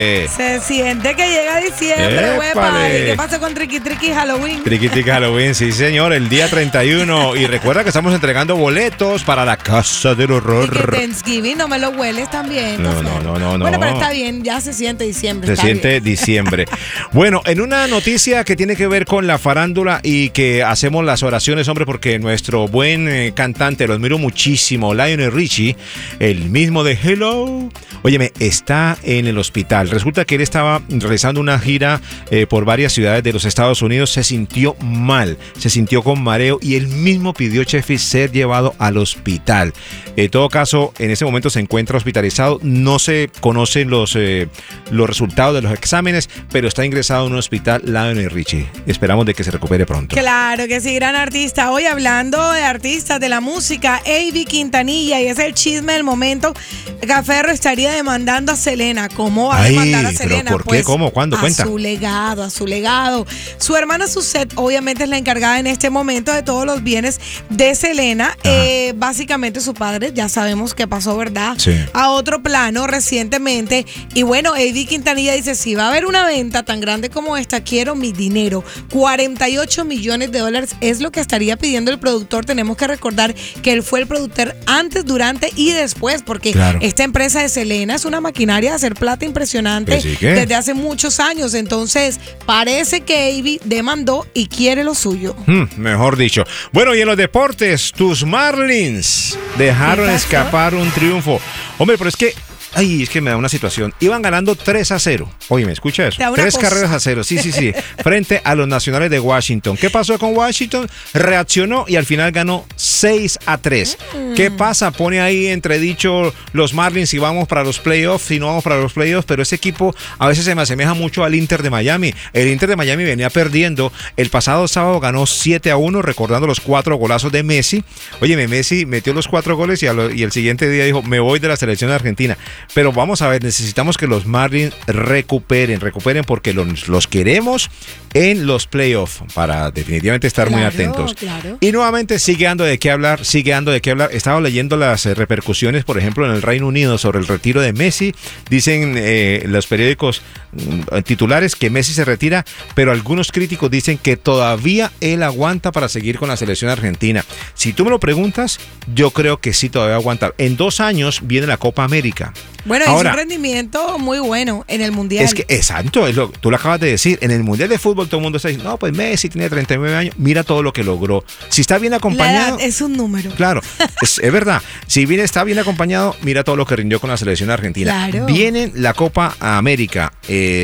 Se siente que llega diciembre, huepa. ¿Y qué pasa con Triqui Triqui Halloween? Triqui Triqui Halloween, sí señor, el día 31. Y recuerda que estamos entregando boletos para la Casa del Horror. Y que Thanksgiving no me lo hueles también. No. Bueno, pero está bien, ya se siente diciembre. Se siente bien. Diciembre. Bueno, en una noticia que tiene que ver con la farándula y que hacemos las oraciones, hombre, porque nuestro buen cantante, lo admiro muchísimo, Lionel Richie, el mismo de Hello, óyeme, está en el hospital. Resulta que él estaba realizando una gira por varias ciudades de los Estados Unidos, se sintió mal, se sintió con mareo y él mismo pidió, Chefi, ser llevado al hospital. En todo caso, en ese momento se encuentra hospitalizado, no se conocen los resultados de los exámenes, pero está ingresado en un hospital, Lionel Richie. Esperamos de que se recupere pronto. Claro que sí, gran artista. Hoy hablando de artistas de la música, Avi Quintanilla, y es el chisme del momento. Gaferro estaría demandando a Selena. ¿Cómo va a demandar a Selena? ¿Pero por qué? ¿Cómo? ¿Cuándo? Cuenta. A su legado. Su hermana Suzette obviamente es la encargada en este momento de todos los bienes de Selena. Básicamente su padre, ya sabemos que pasó, ¿verdad? Sí. A otro plano recientemente. Y bueno, Avi Quintanilla dice, si va a haber una venta tan grande como esta, quiero mi dinero. $48 millones es lo que estaría pidiendo el productor. Tenemos que recordar que él fue el productor antes, durante y después, porque esta empresa de Selena es una maquinaria de hacer plata impresionante desde hace muchos años. Entonces, parece que Avi demandó y quiere lo suyo. Mejor dicho. Bueno, y en los deportes, tus Marlins dejaron escapar un triunfo. Hombre, pero es que me da una situación. Iban ganando 3-0. Oye, ¿me escucha eso? 3 carreras a 0. Sí. Frente a los Nacionales de Washington. ¿Qué pasó con Washington? Reaccionó y al final ganó 6-3. ¿Qué pasa? Pone ahí entredicho los Marlins si vamos para los playoffs, si no vamos para los playoffs, pero ese equipo a veces se me asemeja mucho al Inter de Miami. El Inter de Miami venía perdiendo. El pasado sábado ganó 7-1, recordando los 4 golazos de Messi. Óyeme, Messi metió los 4 goles y el siguiente día dijo, me voy de la selección de Argentina. Pero vamos a ver, necesitamos que los Marlins recuperen porque los queremos en los playoffs para definitivamente estar muy atentos. Claro. Y nuevamente sigue dando de qué hablar. Estaba leyendo las repercusiones, por ejemplo, en el Reino Unido sobre el retiro de Messi. Dicen los periódicos titulares que Messi se retira, pero algunos críticos dicen que todavía él aguanta para seguir con la selección argentina. Si tú me lo preguntas, yo creo que sí todavía aguanta. En 2 años viene la Copa América. Bueno, ahora, es un rendimiento muy bueno en el Mundial. Es que, exacto, tú lo acabas de decir. En el Mundial de Fútbol todo el mundo está diciendo, no, pues Messi tiene 39 años, mira todo lo que logró. Si está bien acompañado... La edad es un número. Claro, es verdad. Si está bien acompañado, mira todo lo que rindió con la selección argentina. Claro. Viene la Copa América,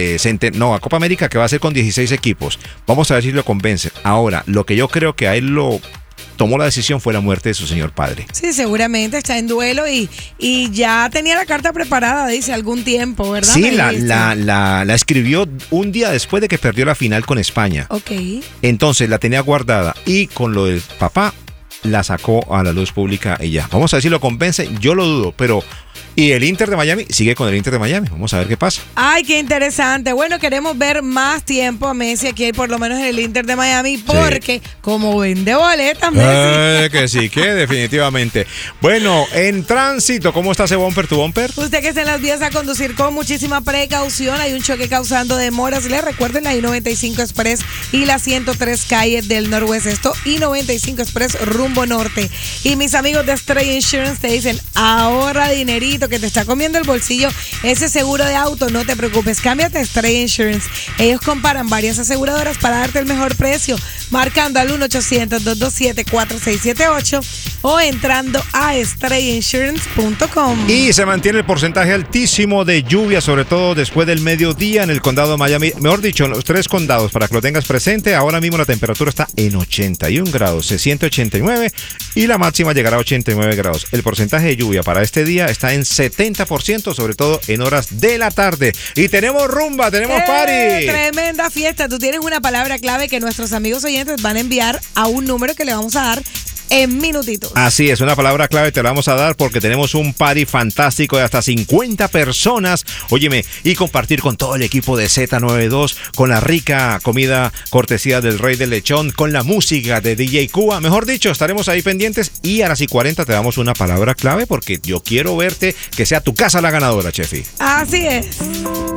la Copa América que va a ser con 16 equipos. Vamos a ver si lo convencen. Ahora, lo que yo creo que a él lo tomó la decisión fue la muerte de su señor padre. Sí, seguramente está en duelo y ya tenía la carta preparada, dice, algún tiempo, ¿verdad? Sí, la escribió un día después de que perdió la final con España. Ok. Entonces la tenía guardada y con lo del papá la sacó a la luz pública y ya. Vamos a ver si lo convence, yo lo dudo, pero... Y el Inter de Miami sigue con el Inter de Miami. Vamos a ver qué pasa. Ay, qué interesante. Bueno, queremos ver más tiempo a Messi aquí, por lo menos en el Inter de Miami, porque como vende boletas, Messi. Que sí, que definitivamente. Bueno, en tránsito, ¿cómo está ese bumper, tu bumper? Usted que está en las vías a conducir con muchísima precaución. Hay un choque causando demoras. Les recuerden la I-95 Express y la 103 calle del Noroeste. Esto, I-95 Express rumbo norte. Y mis amigos de Stray Insurance te dicen, ahorra dinerito que te está comiendo el bolsillo ese seguro de auto, no te preocupes, cámbiate a Stray Insurance. Ellos comparan varias aseguradoras para darte el mejor precio, marcando al 1-800-227-4678 o entrando a strayinsurance.com. Y se mantiene el porcentaje altísimo de lluvia, sobre todo después del mediodía en el condado de Miami, mejor dicho, en los 3 condados, para que lo tengas presente. Ahora mismo la temperatura está en 81 grados, se siente 89 y la máxima llegará a 89 grados. El porcentaje de lluvia para este día está en 70%, sobre todo en horas de la tarde. Y tenemos rumba, tenemos party. Tremenda fiesta. Tú tienes una palabra clave que nuestros amigos oyentes van a enviar a un número que le vamos a dar en minutitos. Así es, una palabra clave te la vamos a dar porque tenemos un party fantástico de hasta 50 personas. Óyeme, y compartir con todo el equipo de Z92, con la rica comida cortesía del Rey del Lechón, con la música de DJ Cuba. Mejor dicho, estaremos ahí pendientes y a las 40 te damos una palabra clave porque yo quiero verte, que sea tu casa la ganadora, Chefi. Así es.